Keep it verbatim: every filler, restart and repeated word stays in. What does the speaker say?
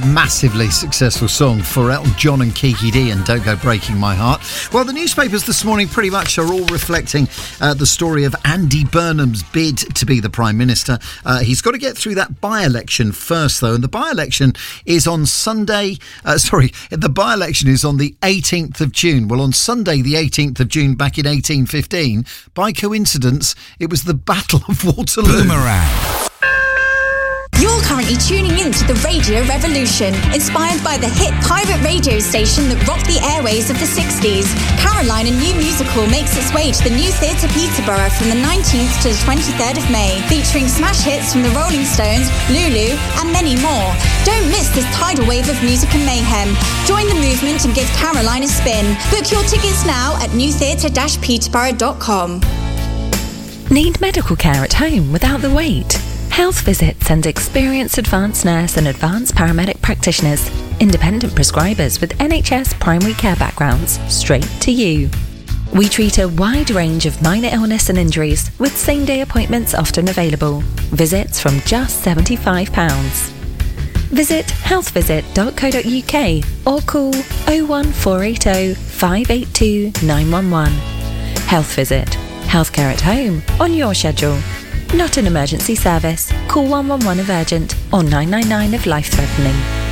massively successful song for Elton John and Kiki D and Don't Go Breaking My Heart. Well, the newspapers this morning pretty much are all reflecting uh, the story of Andy Burnham's bid to be the Prime Minister. Uh, he's got to get through that by-election first, though, and the by-election is on Sunday. Uh, sorry, the by-election is on the eighteenth of June. Well, on Sunday, the eighteenth of June, back in eighteen fifteen, by coincidence, it was the Battle of Waterloo. Boomerang. You're currently tuning in to the Radio Revolution, inspired by the hit pirate radio station that rocked the airwaves of the sixties. Caroline, a new musical, makes its way to the New Theatre Peterborough from the nineteenth to the twenty-third of May, featuring smash hits from the Rolling Stones, Lulu, and many more. Don't miss this tidal wave of music and mayhem. Join the movement and give Caroline a spin. Book your tickets now at new theatre dash peterborough dot com. Need medical care at home without the wait? Health Visit sends experienced advanced nurse and advanced paramedic practitioners, independent prescribers with N H S primary care backgrounds, straight to you. We treat a wide range of minor illness and injuries, with same-day appointments often available. Visits from just seventy-five pounds. Visit health visit dot co dot uk or call oh one four eight oh, five eight two, nine one one. Health Visit. Healthcare at home on your schedule. Not an emergency service. Call one one one if urgent or nine nine nine if life-threatening.